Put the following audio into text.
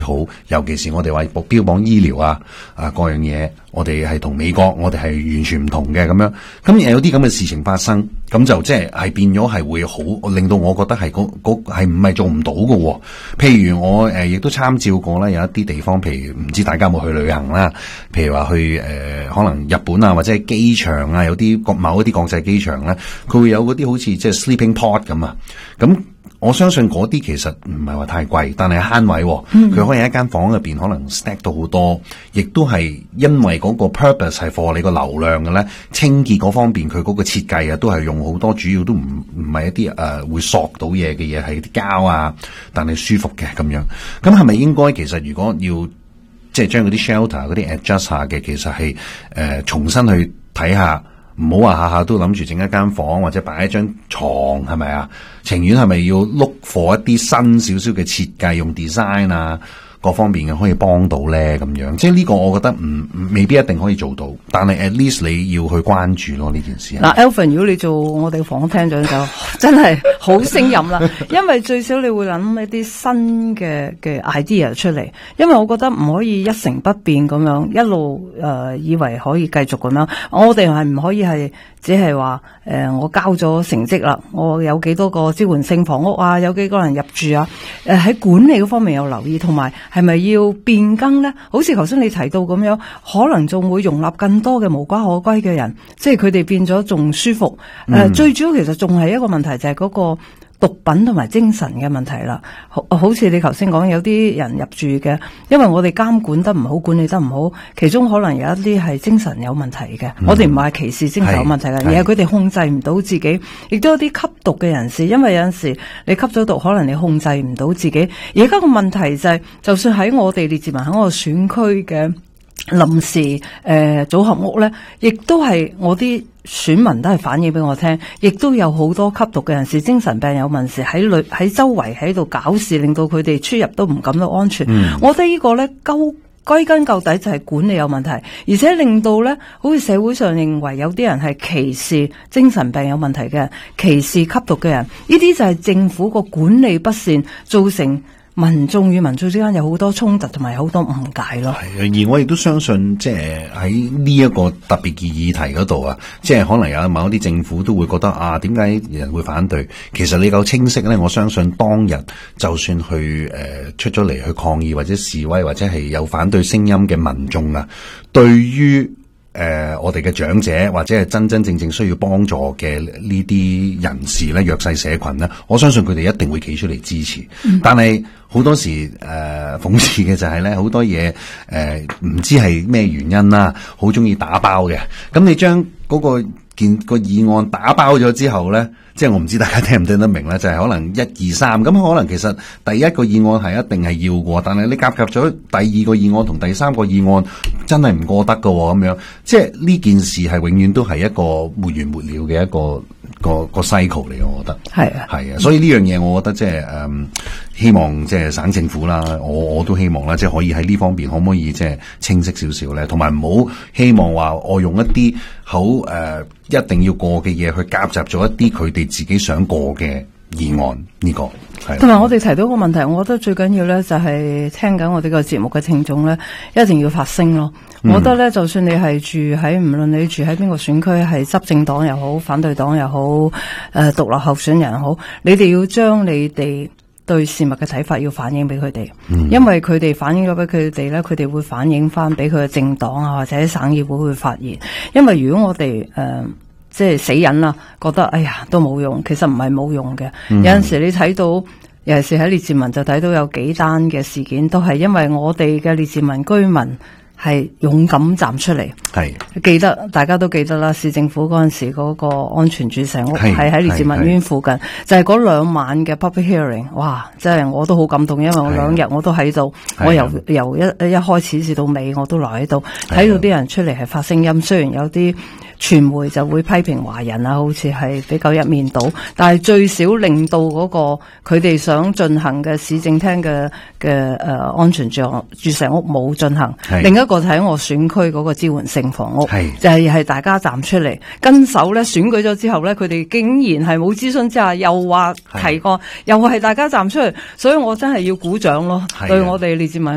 好，尤其是我哋話標榜醫療各樣嘢，我哋係同美國我哋係完全唔同嘅咁樣，咁有啲咁嘅事情發生，咁就即係變咗係會好令到我覺得係係唔係做唔到嘅。譬如我亦都參照過啦，有一啲地方，譬如唔知大家有冇去旅行啦，譬如話去可能日本啊，或者係機場啊，有啲某一啲國際機場咧，佢會有嗰啲好似即係 sleeping pod 咁啊，咁。我相信嗰啲其實唔係話太貴，但係慳位，佢可以喺一間房入邊可能 stack 到好多，亦都係因為嗰個 purpose 係 for 你個流量嘅咧，清潔嗰方面佢嗰個設計都係用好多，主要都唔係一啲會索到嘢嘅嘢，係啲膠但係舒服嘅咁樣。咁係咪應該其實如果要即係將嗰啲 shelter 嗰啲 adjust 下嘅，其實係重新去睇下。唔好話下下都諗住整一間房或者擺一張床，係咪啊？情願係咪要 look for 一啲新少少嘅設計，用 design各方面嘅可以幫到咧咁樣？即係呢個我覺得未必一定可以做到，但係 at least 你要去關注咯呢件事。 嗱 Alvin 如果你做我哋房廳長就真係好勝任啦，因為最少你會諗一啲新嘅 idea 出嚟，因為我覺得唔可以一成不變咁樣一路以為可以繼續咁樣，我哋係唔可以係只係話我交咗成績啦，我有幾多個支援性房屋有幾個人入住喺管理嗰方面有留意，同埋係咪要變更呢？好似頭先你提到咁樣，可能仲會容納更多嘅無家可歸嘅人，即係佢哋變咗仲舒服。最主要其實仲係一個問題就係嗰個毒品同埋精神嘅問題啦，好似你頭先講有啲人入住嘅，因為我哋監管得唔好，管理得唔好，其中可能有一啲係精神有問題嘅。我哋唔係歧視精神有問題嘅，而係佢哋控制唔到自己，亦都有啲吸毒嘅人士，因為有陣時你吸咗毒，可能你控制唔到自己。而家個問題就係，就算喺我哋列治文喺我選區嘅臨時組合屋咧，亦都係我啲選民都係反映俾我聽，亦都有好多吸毒嘅人士、精神病有問題喺周圍喺度搞事，令到佢哋出入都唔感到安全。我覺得呢個咧歸根究底就係管理有問題，而且令到咧好似社會上認為有啲人係歧視精神病有問題嘅人，歧視吸毒嘅人，呢啲就係政府個管理不善造成民眾與民眾之間有好多衝突同埋好多誤解咯。 係，而我亦都相信，即係喺呢一個特別嘅議題嗰度即係可能有某一啲政府都會覺得點解人會反對？其實你夠清晰咧，我相信當日就算去出咗嚟去抗議或者示威或者係有反對聲音嘅民眾對於我哋嘅長者或者係真真正正需要幫助嘅呢啲人士咧，弱勢社群咧，我相信佢哋一定會企出嚟支持。但係好多時諷刺嘅就係咧，好多嘢唔知係咩原因啦，好中意打包嘅。咁你將嗰個議案打包咗之後咧，即係我唔知大家聽唔聽得明咧，就係可能1、2、3，咁可能其實第一個議案係一定係要過，但係你夾咗第二個議案同第三個議案真係唔過得㗎喎，咁樣即係呢件事係永遠都係一個沒完沒了嘅一個 cycle 嚟嘅，我覺得係啊，所以呢樣嘢我覺得即係希望即係省政府啦，我都希望啦，即係可以喺呢方面可唔可以即係清晰少少咧，同埋唔好希望話我用一啲好一定要過嘅嘢去夾雜咗一啲佢哋自己想過嘅議案，呢個係。同埋我哋提到個問題，我覺得最緊要咧就係聽緊我哋個節目嘅聽眾咧，一定要發聲咯。我覺得咧，就算你係住喺唔論你住喺邊個選區，係執政黨又好，反對黨又好，獨立候選人又好，你哋要將你哋對事物嘅睇法要反映俾佢哋，因為佢哋反映咗俾佢哋咧，佢哋會反映翻俾佢嘅政黨或者省議會會發言。因為如果我哋即係死忍啦，覺得哎呀都冇用，其實唔係冇用嘅。有陣時你睇到，尤其是喺列治文就睇到有幾單嘅事件，都係因為我哋嘅列治文居民係勇敢站出嚟。係記得大家都記得啦，市政府嗰陣時嗰個安全注射屋係喺列治文苑附近，就係嗰2晚嘅 public hearing， 哇！真係我都好感動，因為我2日我都喺度，我由一開始至到尾我都留喺度，睇到啲人出嚟係發聲音。雖然有啲傳媒就會批評華人好似係比較一面倒，但係最少令到嗰個佢哋想進行嘅市政廳嘅安全注射屋冇進行。另一個就喺我選區嗰個支援性房屋，就係大家站出嚟跟手咧，選舉咗之後咧，佢哋竟然係冇諮詢之下又話提過，又係大家站出嚟，所以我真係要鼓掌咯，對我哋列治文